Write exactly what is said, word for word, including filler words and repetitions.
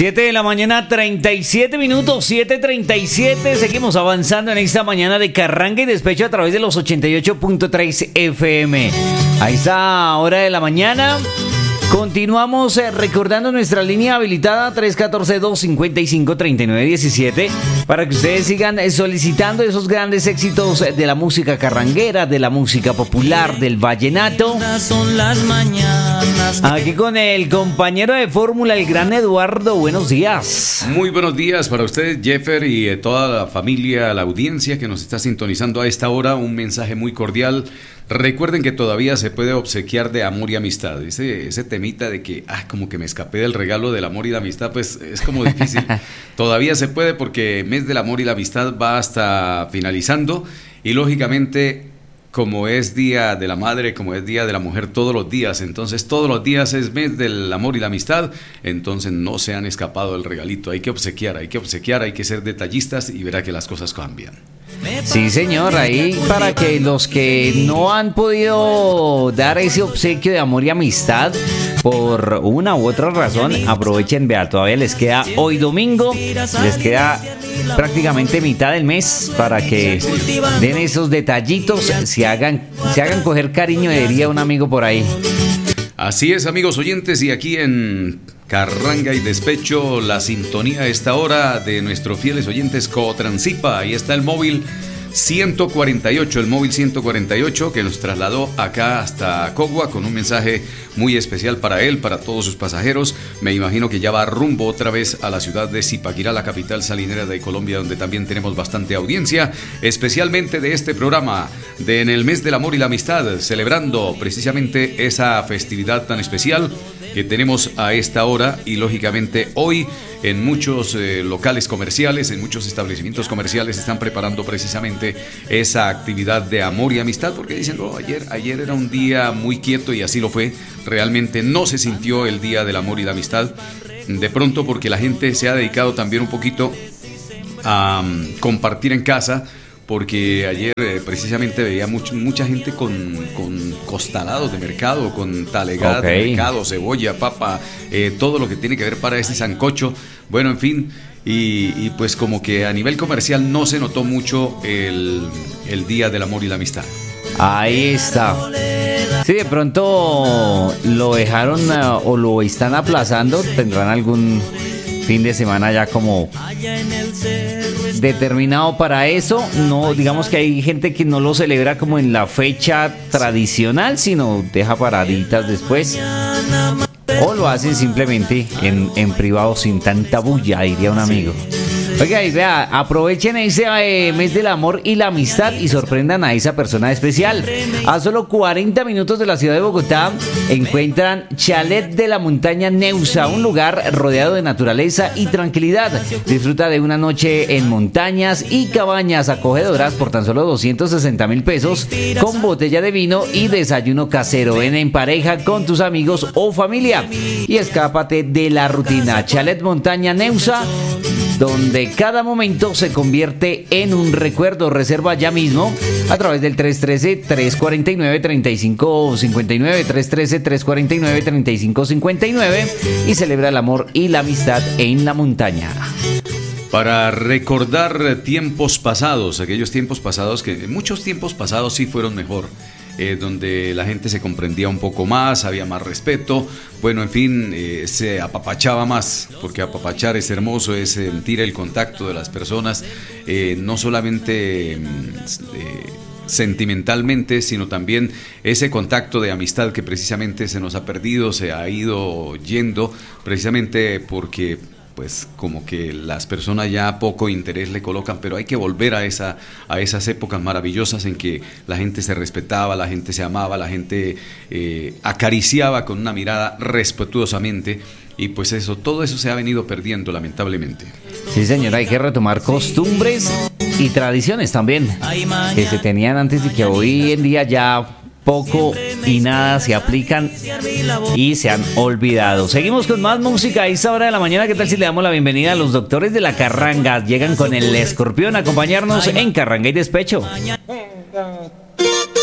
siete de la mañana, treinta y siete minutos, siete treinta y siete. Seguimos avanzando en esta mañana de Carranga y Despecho a través de los ochenta y ocho punto tres F M. A esta hora de la mañana continuamos eh, recordando nuestra línea habilitada tres uno cuatro, dos cinco cinco, tres nueve uno siete para que ustedes sigan eh, solicitando esos grandes éxitos eh, de la música carranguera, de la música popular, del vallenato. Son las mañanas. Aquí con el compañero de fórmula, el gran Eduardo. Buenos días. Muy buenos días para usted, Jeffer, y eh, toda la familia, la audiencia que nos está sintonizando a esta hora. Un mensaje muy cordial. Recuerden que todavía se puede obsequiar de amor y amistad. Ese, ese temita de que, ah, como que me escapé del regalo del amor y la amistad, pues es como difícil. Todavía se puede porque mes del amor y la amistad va hasta finalizando. Y lógicamente, como es Día de la Madre, como es Día de la Mujer todos los días, entonces todos los días es mes del amor y la amistad, entonces no se han escapado del regalito. Hay que obsequiar, hay que obsequiar, hay que ser detallistas y verá que las cosas cambian. Sí, señor, ahí para que los que no han podido dar ese obsequio de amor y amistad por una u otra razón, aprovechen, vea, todavía les queda hoy domingo, les queda prácticamente mitad del mes para que den esos detallitos, se hagan, se hagan coger cariño, diría un amigo por ahí. Así es, amigos oyentes, y aquí en Carranga y Despecho, la sintonía a esta hora de nuestros fieles oyentes Cotransipa. Ahí está el móvil ciento cuarenta y ocho, el móvil ciento cuarenta y ocho que nos trasladó acá hasta Cogua con un mensaje muy especial para él, para todos sus pasajeros. Me imagino que ya va rumbo otra vez a la ciudad de Zipaquirá, la capital salinera de Colombia, donde también tenemos bastante audiencia, especialmente de este programa de En el Mes del Amor y la Amistad, celebrando precisamente esa festividad tan especial que tenemos a esta hora. Y lógicamente hoy en muchos eh, locales comerciales, en muchos establecimientos comerciales están preparando precisamente esa actividad de amor y amistad, porque dicen, oh, ayer, ayer era un día muy quieto, y así lo fue. Realmente no se sintió el día del amor y la amistad, de pronto porque la gente se ha dedicado también un poquito a um, compartir en casa, porque ayer eh, precisamente veía much, mucha gente con, con costalados de mercado, con talegadas okay. de mercado, cebolla, papa, eh, todo lo que tiene que ver para ese sancocho. Bueno, en fin, y, y pues como que a nivel comercial no se notó mucho el, el Día del Amor y la Amistad. Ahí está. Sí, de pronto lo dejaron uh, o lo están aplazando, tendrán algún fin de semana ya como determinado para eso. No, digamos que hay gente que no lo celebra como en la fecha tradicional, sino deja paraditas después, o lo hacen simplemente en, en privado sin tanta bulla, diría un amigo. Oiga, y vea, aprovechen ese eh, mes del amor y la amistad y sorprendan a esa persona especial. A solo cuarenta minutos de la ciudad de Bogotá encuentran Chalet de la Montaña Neusa, un lugar rodeado de naturaleza y tranquilidad. Disfruta de una noche en montañas y cabañas acogedoras por tan solo doscientos sesenta mil pesos, con botella de vino y desayuno casero. Ven en pareja con tus amigos o familia y escápate de la rutina. Chalet Montaña Neusa, donde cada momento se convierte en un recuerdo. Reserva ya mismo a través del tres uno tres, tres cuatro nueve, tres cinco cinco nueve, tres uno tres, tres cuatro nueve, tres cinco cinco nueve y celebra el amor y la amistad en la montaña. Para recordar tiempos pasados, aquellos tiempos pasados que muchos tiempos pasados sí fueron mejor. Eh, donde la gente se comprendía un poco más, había más respeto, bueno, en fin, eh, se apapachaba más, porque apapachar es hermoso, es sentir el contacto de las personas, eh, no solamente eh, sentimentalmente, sino también ese contacto de amistad que precisamente se nos ha perdido, se ha ido yendo, precisamente porque pues como que las personas ya poco interés le colocan, pero hay que volver a esa a esas épocas maravillosas en que la gente se respetaba, la gente se amaba, la gente eh, acariciaba con una mirada respetuosamente, y pues eso, todo eso se ha venido perdiendo lamentablemente. Sí, señor, hay que retomar costumbres y tradiciones también que se tenían antes y que hoy en día ya poco y nada se aplican y se han olvidado. Seguimos con más música a esta hora de la mañana. ¿Qué tal si le damos la bienvenida a los doctores de la Carranga? Llegan con el Escorpión a acompañarnos en Carranga y Despecho.